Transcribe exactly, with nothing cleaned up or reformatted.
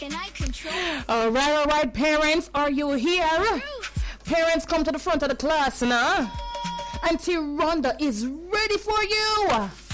can I control? All right, all right, parents, are you here? Parents, come to the front of the class now. Auntie Rhonda is ready for you.